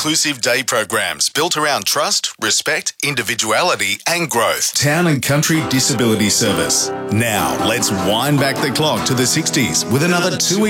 inclusive day programs built around trust, respect, individuality and growth. Town and Country Disability Service. Now, let's wind back the clock to the 60s with another 2